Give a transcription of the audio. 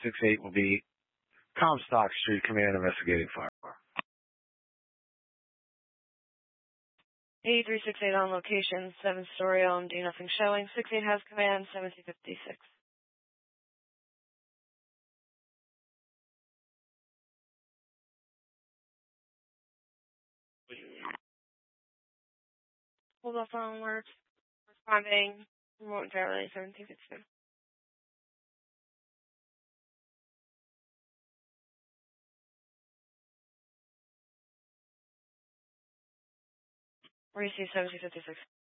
68 will be Comstock Street, Command investigating fire. 8368 on location, 7-story OMD, nothing showing. 68 has command, 1756. Hold off on words. Responding momentarily, 1752. Receive 1756.